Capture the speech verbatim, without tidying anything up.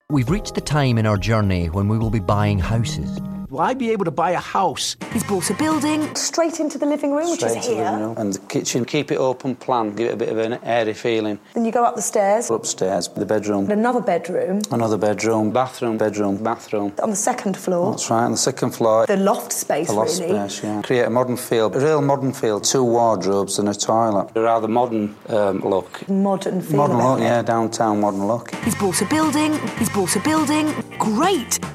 We've reached the time in our journey when we will be buying houses. Will I be able to buy a house? He's bought a building straight into the living room, Straight which is to the here. living room. And the kitchen, keep it open plan, give it a bit of an airy feeling. Then you go up the stairs. Upstairs, the bedroom. Another bedroom. Another bedroom, bathroom, bedroom, bathroom. On the second floor. That's right, on the second floor. The loft space, the loft really. space, yeah. Create a modern feel, a real modern feel. Two wardrobes and a toilet. A rather modern um, look. Modern feel. Modern about look, it. yeah, downtown modern look. He's bought a building. He's bought a building. Great.